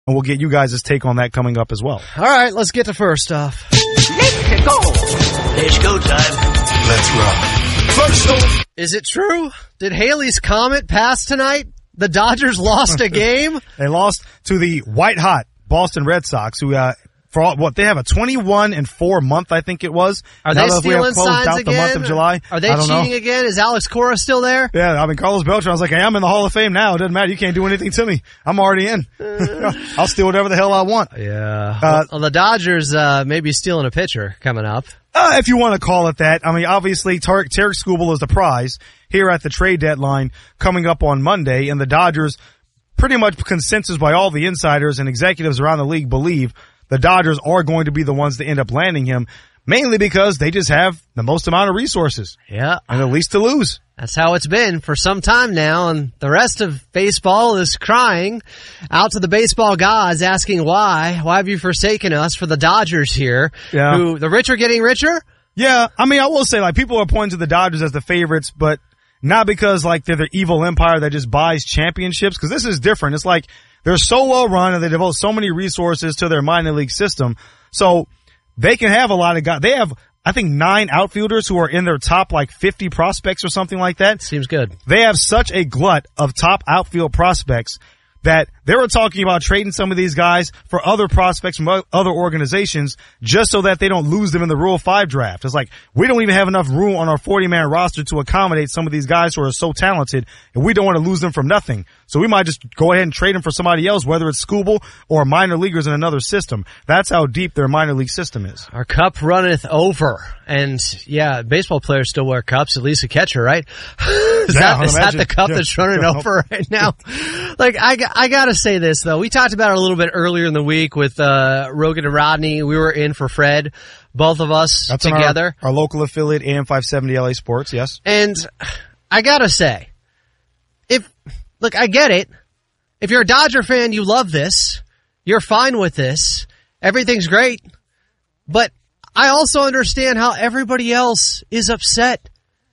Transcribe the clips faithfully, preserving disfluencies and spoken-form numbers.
and we'll get you guys' take on that coming up as well. All right, let's get to first stuff. Let's go. It's go time. Let's rock. First off. Is it true? Did Halley's Comet pass tonight? The Dodgers lost a game? They lost to the white-hot Boston Red Sox, who, uh, for all, what, they have a twenty-one and four month, I think it was. Are now they that we have stealing closed signs out again? the month of July. Are they I don't cheating know. again? Is Alex Cora still there? Yeah, I mean, Carlos Beltran, I was like, hey, I'm in the Hall of Fame now. It doesn't matter. You can't do anything to me. I'm already in. I'll steal whatever the hell I want. Yeah. Uh, well, the Dodgers uh, may be stealing a pitcher coming up. Uh, if you want to call it that. I mean, obviously, Tarek, Tarek Skubal is the prize here at the trade deadline coming up on Monday, and the Dodgers, pretty much consensus by all the insiders and executives around the league, believe the Dodgers are going to be the ones that end up landing him, mainly because they just have the most amount of resources. Yeah. And the least to lose. That's how it's been for some time now, and the rest of baseball is crying out to the baseball gods, asking why. Why have you forsaken us for the Dodgers here? Yeah. Who, the rich are getting richer? Yeah, I mean, I will say, like, people are pointing to the Dodgers as the favorites, but not because, like, they're the evil empire that just buys championships, because this is different. It's like they're so well run and they devote so many resources to their minor league system, so they can have a lot of guys. They have, I think, nine outfielders who are in their top, like, fifty prospects or something like that. Seems good. They have such a glut of top outfield prospects that they were talking about trading some of these guys for other prospects from other organizations just so that they don't lose them in the Rule five draft. It's like, we don't even have enough room on our forty-man roster to accommodate some of these guys who are so talented, and we don't want to lose them from nothing. So we might just go ahead and trade them for somebody else, whether it's Skubal or minor leaguers in another system. That's how deep their minor league system is. Our cup runneth over. And, yeah, baseball players still wear cups, at least a catcher, right? is Yeah, that, is that the cup yeah. that's running Yeah. over right now? Like, I, I gotta say this, though. We talked about it a little bit earlier in the week with uh Rogan and Rodney. We were in for Fred, both of us That's on together. Our, our local affiliate, A M five seventy L A Sports, yes. And I gotta say, if, look, I get it. If you're a Dodger fan, you love this. You're fine with this. Everything's great. But I also understand how everybody else is upset.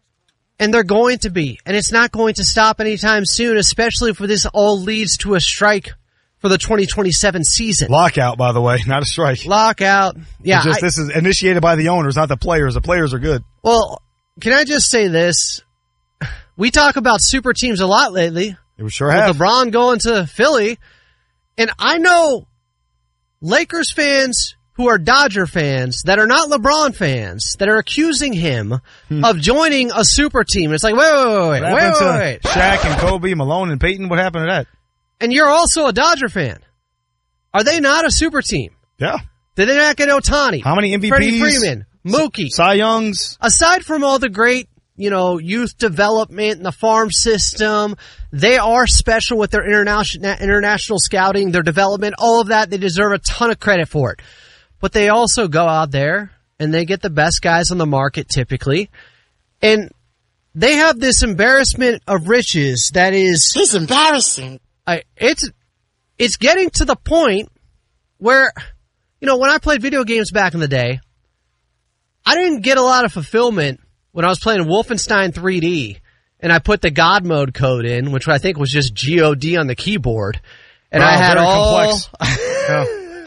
And they're going to be. And it's not going to stop anytime soon, especially if this all leads to a strike for the twenty twenty-seven season. Lockout, by the way, not a strike. Lockout. Yeah. It's just, I, this is initiated by the owners, not the players. The players are good. well, can I just say this? We talk about super teams a lot lately. We sure have. With LeBron going to Philly. And I know Lakers fans who are Dodger fans that are not LeBron fans that are accusing him hmm. of joining a super team. It's like, wait, wait, wait, wait, what wait, happened wait, to wait. Shaq and Kobe, Malone and Peyton? What happened to that? And you're also a Dodger fan. Are they not a super team? Yeah. Did they not get Ohtani? How many M V Ps? Freddie Freeman, Mookie. Cy Youngs. Aside from all the great, you know, youth development and the farm system, they are special with their international international scouting, their development, all of that. They deserve a ton of credit for it. But they also go out there and they get the best guys on the market typically. And they have this embarrassment of riches that is... It's embarrassing. I, it's, it's getting to the point where, you know, when I played video games back in the day, I didn't get a lot of fulfillment when I was playing Wolfenstein three D and I put the God mode code in, which I think was just G O D on the keyboard. And wow, I had very all... yeah.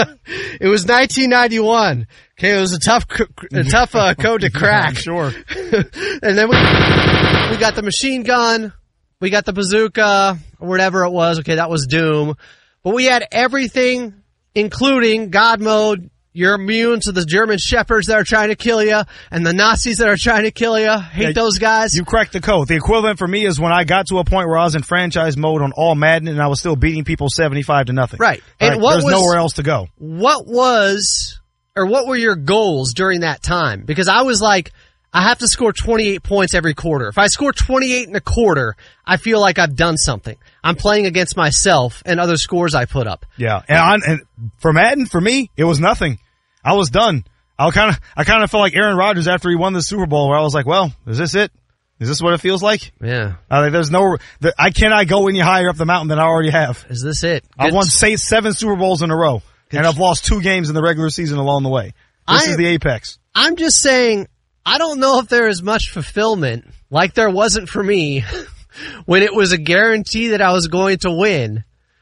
It was nineteen ninety-one. Okay, it was a tough, a tough uh, code to crack. Sure. And then we we got the machine gun, we got the bazooka, or whatever it was. Okay, that was Doom. But we had everything, including God mode. You're immune to the German shepherds that are trying to kill you, and the Nazis that are trying to kill you. Hate yeah, those guys. You cracked the code. The equivalent for me is when I got to a point where I was in franchise mode on all Madden, and I was still beating people seventy-five to nothing. Right. Like, And what there's was, nowhere else to go. What was, or what were your goals during that time? Because I was like, I have to score twenty-eight points every quarter. If I score twenty-eight and a quarter, I feel like I've done something. I'm playing against myself and other scores I put up. Yeah. And, I, and for Madden, for me, it was nothing. I was done. I kind of, I kind of felt like Aaron Rodgers after he won the Super Bowl, where I was like, well, is this it? Is this what it feels like? Yeah. Uh, like, there's no, the, I cannot go any higher up the mountain than I already have. Is this it? Good. I've won say, seven Super Bowls in a row, Good. and I've lost two games in the regular season along the way. This I, is the apex. I'm just saying, I don't know if there is much fulfillment, like there wasn't for me, when it was a guarantee that I was going to win.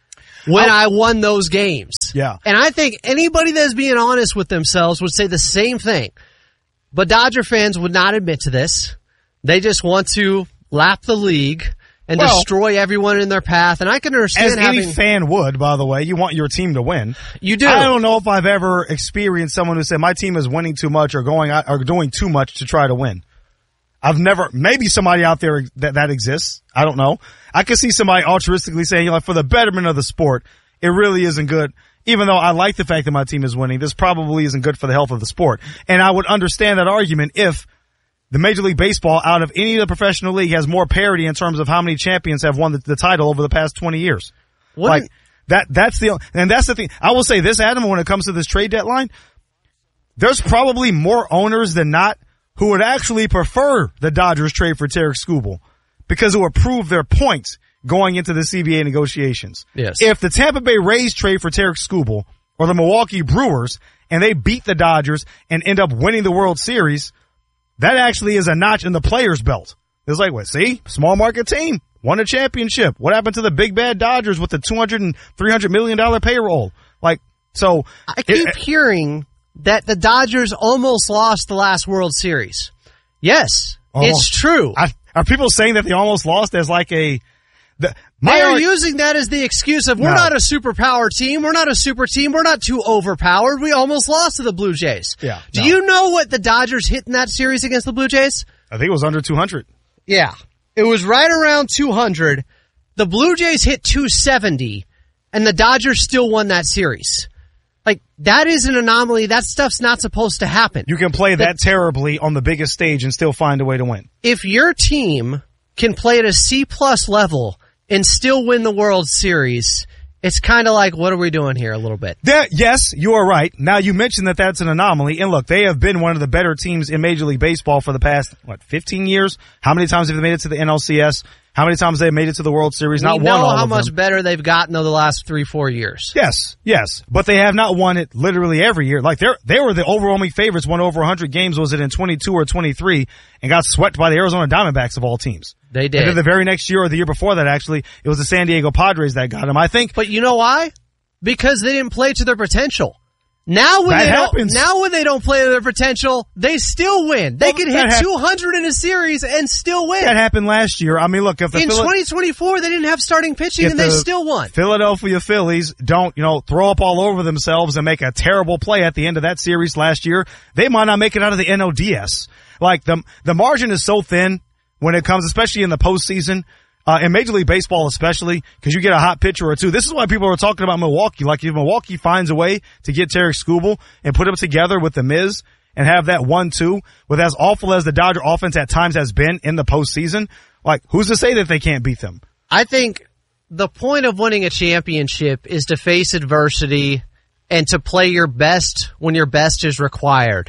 when I won those games. Yeah. And I think anybody that's being honest with themselves would say the same thing. But Dodger fans would not admit to this. They just want to lap the league and well, destroy everyone in their path. And I can understand as having, any fan would, by the way. You want your team to win. You do. I don't know if I've ever experienced someone who said my team is winning too much or going or doing too much to try to win. I've never, maybe somebody out there that, that exists. I don't know. I could see somebody altruistically saying, you know, for the betterment of the sport, it really isn't good. Even though I like the fact that my team is winning, this probably isn't good for the health of the sport. And I would understand that argument if the Major League Baseball out of any of the professional league has more parity in terms of how many champions have won the, the title over the past twenty years. What like that, that's the, and that's the thing. I will say this, Adam, when it comes to this trade deadline, there's probably more owners than not who would actually prefer the Dodgers trade for Tarik Skubal because it would prove their point going into the C B A negotiations. Yes. If the Tampa Bay Rays trade for Tarik Skubal or the Milwaukee Brewers and they beat the Dodgers and end up winning the World Series, that actually is a notch in the player's belt. It's like, what, see? Small market team. Won a championship. What happened to the big bad Dodgers with the two hundred and three hundred million dollars payroll? Like, so. I keep it, hearing that the Dodgers almost lost the last World Series. Yes, almost. It's true. I, are people saying that they almost lost as like a, the, they are arg- using that as the excuse of we're no. not a superpower team, we're not a super team, we're not too overpowered, we almost lost to the Blue Jays. Yeah. Do no. you know what the Dodgers hit in that series against the Blue Jays? I think it was under two hundred. Yeah. It was right around two hundred. The Blue Jays hit two seventy, and the Dodgers still won that series. Like, that is an anomaly. That stuff's not supposed to happen. You can play that terribly on the biggest stage and still find a way to win. If your team can play at a C-plus level and still win the World Series, it's kind of like, what are we doing here a little bit? There, yes, you are right. Now, you mentioned that that's an anomaly. And look, they have been one of the better teams in Major League Baseball for the past, what, fifteen years? How many times have they made it to the N L C S? How many times have they made it to the World Series? We Not know one all how of much them. better they've gotten over the last three, four years. Yes, yes. But they have not won it literally every year. Like, they're, they were the overwhelming favorites, won over one hundred games, was it in twenty-two or twenty-three, and got swept by the Arizona Diamondbacks of all teams. They did. And then the very next year or the year before that, actually, it was the San Diego Padres that got them. I think. But you know why? Because they didn't play to their potential. Now when That they happens. don't, now when they don't play to their potential, they still win. They Well, can that hit hap- two hundred in a series and still win. That happened last year. I mean, look, if the In Phila- twenty twenty-four, they didn't have starting pitching if and they the still won. Philadelphia Phillies don't, you know, throw up all over themselves and make a terrible play at the end of that series last year, they might not make it out of the N L D S. Like, the the margin is so thin when it comes, especially in the postseason, uh, in Major League Baseball especially, because you get a hot pitcher or two. This is why people are talking about Milwaukee. Like, if Milwaukee finds a way to get Tarik Skubal and put him together with the Miz and have that one two, with as awful as the Dodger offense at times has been in the postseason, like, who's to say that they can't beat them? I think the point of winning a championship is to face adversity and to play your best when your best is required.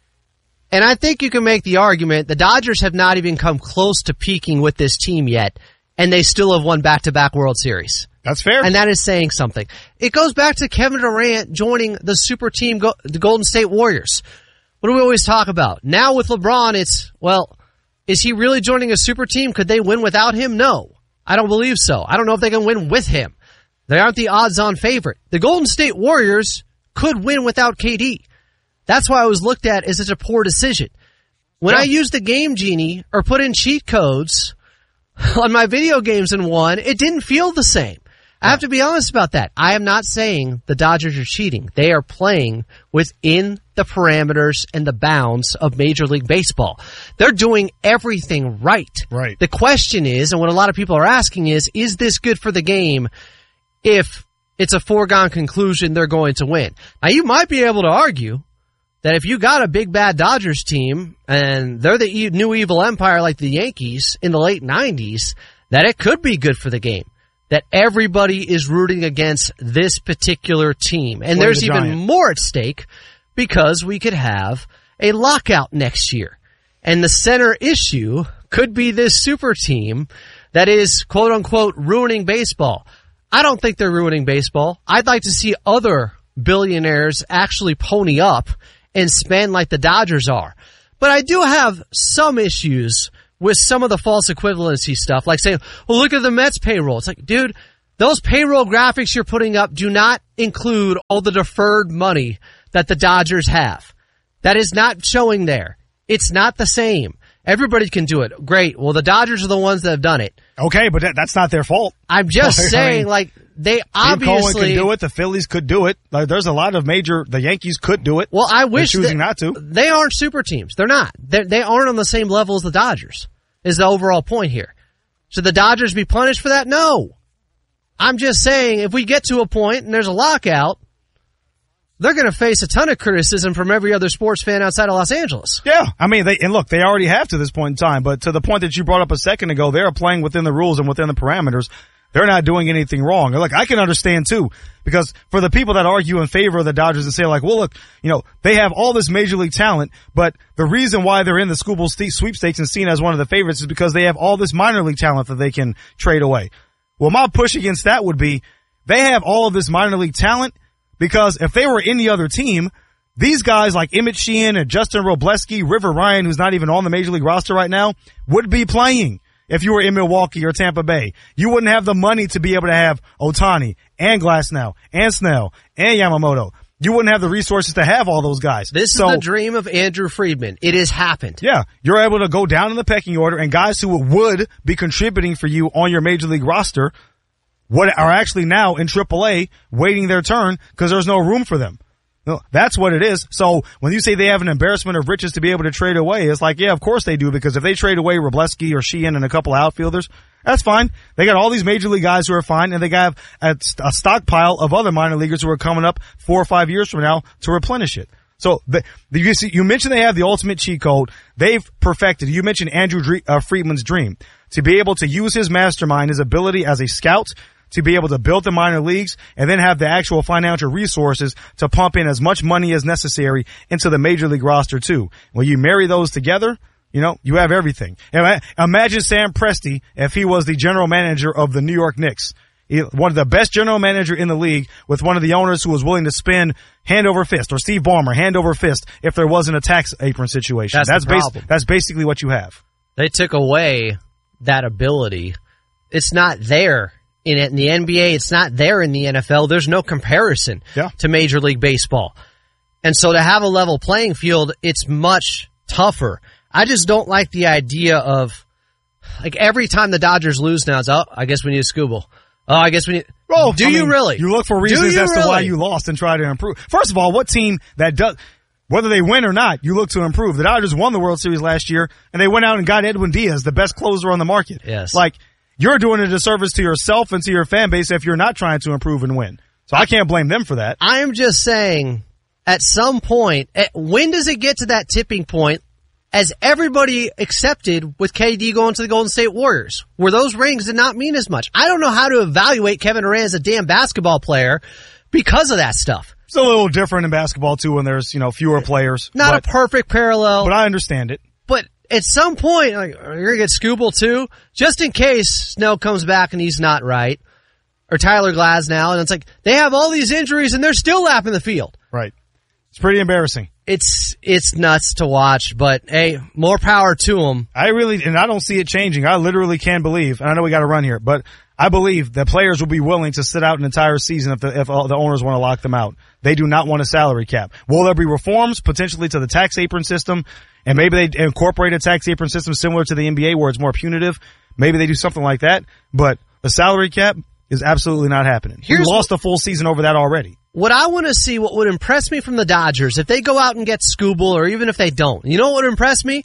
And I think you can make the argument the Dodgers have not even come close to peaking with this team yet, and they still have won back-to-back World Series. That's fair. And that is saying something. It goes back to Kevin Durant joining the super team, Go- the Golden State Warriors. What do we always talk about? Now with LeBron, it's, well, is he really joining a super team? Could they win without him? No. I don't believe so. I don't know if they can win with him. They aren't the odds-on favorite. The Golden State Warriors could win without K D. That's why I was looked at as such a poor decision. When Yeah. I use the Game Genie or put in cheat codes on my video games and won, it didn't feel the same. I have to be honest about that. I am not saying the Dodgers are cheating. They are playing within the parameters and the bounds of Major League Baseball. They're doing everything right. Right. The question is, and what a lot of people are asking is, is this good for the game if it's a foregone conclusion they're going to win? Now, you might be able to argue that if you got a big bad Dodgers team and they're the e- new evil empire like the Yankees in the late nineties, that it could be good for the game. That everybody is rooting against this particular team. And Play there's the even Giant. more at stake because we could have a lockout next year. And the center issue could be this super team that is, quote unquote, ruining baseball. I don't think they're ruining baseball. I'd like to see other billionaires actually pony up and spend like the Dodgers are. But I do have some issues with some of the false equivalency stuff, like saying, well, look at the Mets payroll. It's like, dude, the Those payroll graphics you're putting up do not include all the deferred money that the Dodgers have. That is not showing there. It's not the same. Everybody can do it. Great. Well, the Dodgers are the ones that have done it. Okay, but that, that's not their fault. I'm just I saying, mean, like, they Steve obviously... Cohen could do it. The Phillies could do it. Like, there's a lot of major... The Yankees could do it. Well, I wish... They're choosing that, not to. They aren't super teams. They're not. They're, they aren't on the same level as the Dodgers, is the overall point here. Should the Dodgers be punished for that? No. I'm just saying, if we get to a point and there's a lockout, they're going to face a ton of criticism from every other sports fan outside of Los Angeles. Yeah. I mean, they, and look, they already have to this point in time, but to the point that you brought up a second ago, they're playing within the rules and within the parameters. They're not doing anything wrong. Look, I can understand too, because for the people that argue in favor of the Dodgers and say like, well, look, you know, they have all this major league talent, but the reason why they're in the Schuylkill sweepstakes and seen as one of the favorites is because they have all this minor league talent that they can trade away. Well, my push against that would be they have all of this minor league talent because if they were any other team, these guys like Emmett Sheehan and Justin Robleski, River Ryan, who's not even on the major league roster right now, would be playing. If you were in Milwaukee or Tampa Bay, you wouldn't have the money to be able to have Ohtani and Glasnow and Snell and Yamamoto. You wouldn't have the resources to have all those guys. This so, is the dream of Andrew Friedman. It has happened. Yeah. You're able to go down in the pecking order, and guys who would be contributing for you on your major league roster what are actually now in triple A waiting their turn because there's no room for them. No, that's what it is. So when you say they have an embarrassment of riches to be able to trade away, it's like, yeah, of course they do, because if they trade away Robleski or Sheehan and a couple of outfielders, that's fine. They got all these major league guys who are fine, and they got a, a stockpile of other minor leaguers who are coming up four or five years from now to replenish it. So the, the, you, see, you mentioned they have the ultimate cheat code. They've perfected. You mentioned Andrew Dre, uh, Friedman's dream to be able to use his mastermind, his ability as a scout, to be able to build the minor leagues and then have the actual financial resources to pump in as much money as necessary into the major league roster too. When you marry those together, you know, you have everything. Imagine Sam Presti if he was the general manager of the New York Knicks. One of the best general manager in the league with one of the owners who was willing to spend hand over fist, or Steve Ballmer, hand over fist, if there wasn't a tax apron situation. That's, that's, the problem. bas- that's basically what you have. They took away that ability. It's not there. In, it, in the N B A, it's not there in the N F L. There's no comparison yeah. to Major League Baseball. And so to have a level playing field, it's much tougher. I just don't like the idea of, like, every time the Dodgers lose now, it's, oh, I guess we need a Scooble. Oh, I guess we need... Well, do I you mean, really? You look for reasons as really? to why you lost and try to improve. First of all, what team that does... Whether they win or not, you look to improve. The Dodgers won the World Series last year, and they went out and got Edwin Diaz, the best closer on the market. Yes. Like... You're doing a disservice to yourself and to your fan base if you're not trying to improve and win. So I can't blame them for that. I am just saying, at some point, at, when does it get to that tipping point, as everybody accepted with K D going to the Golden State Warriors, where those rings did not mean as much? I don't know how to evaluate Kevin Durant as a damn basketball player because of that stuff. It's a little different in basketball, too, when there's, you know, fewer players. Not but, a perfect parallel. But I understand it. But at some point, like, you're going to get Scooble too, just in case Snell comes back and he's not right, or Tyler Glasnow, and it's like, they have all these injuries and they're still lapping the field. Right. It's pretty embarrassing. It's, it's nuts to watch, but hey, more power to them. I really, and I don't see it changing. I literally can believe, and I know we got to run here, but I believe that players will be willing to sit out an entire season if the, if all the owners want to lock them out. They do not want a salary cap. Will there be reforms potentially to the tax apron system? And maybe they incorporate a tax apron system similar to the N B A where it's more punitive. Maybe they do something like that. But a salary cap is absolutely not happening. Here's we lost a full season over that already. What I want to see, what would impress me from the Dodgers, if they go out and get Scooble, or even if they don't, you know what would impress me?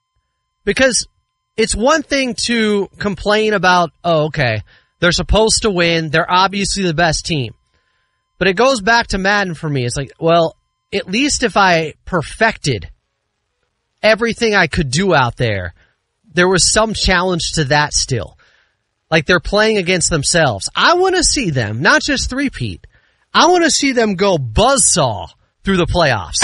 Because it's one thing to complain about, oh, okay, they're supposed to win, they're obviously the best team. But it goes back to Madden for me. It's like, well, at least if I perfected everything I could do out there, there was some challenge to that still. Like they're playing against themselves. I want to see them, not just three-peat. I want to see them go buzzsaw through the playoffs.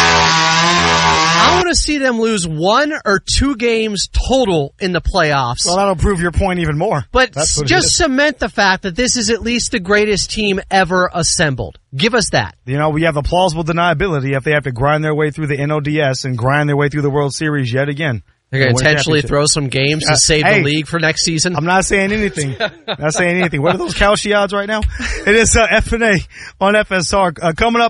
I want to see them lose one or two games total in the playoffs. Well, that'll prove your point even more. But just cement the fact that this is at least the greatest team ever assembled. Give us that. You know, we have the plausible deniability if they have to grind their way through the N O D S and grind their way through the World Series yet again. They're going to win a intentionally championship. throw some games to Uh, save hey, the league for next season. I'm not saying anything. Not saying anything. What are those Kalshi odds right now? It is uh, F and A on F S R. Uh, coming up.